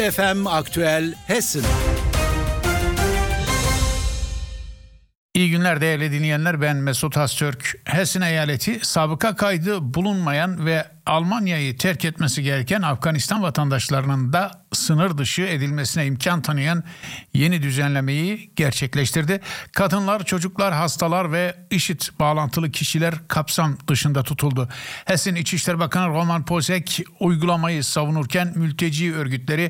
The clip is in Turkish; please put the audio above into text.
FM Aktüel Hessen. İyi günler değerli dinleyenler, ben Mesut Öztürk. Hessen eyaleti sabıka kaydı bulunmayan ve Almanya'yı terk etmesi gereken Afganistan vatandaşlarının da sınır dışı edilmesine imkan tanıyan yeni düzenlemeyi gerçekleştirdi. Kadınlar, çocuklar, hastalar ve IŞİD bağlantılı kişiler kapsam dışında tutuldu. Hessen İçişleri Bakanı Roman Posek uygulamayı savunurken mülteci örgütleri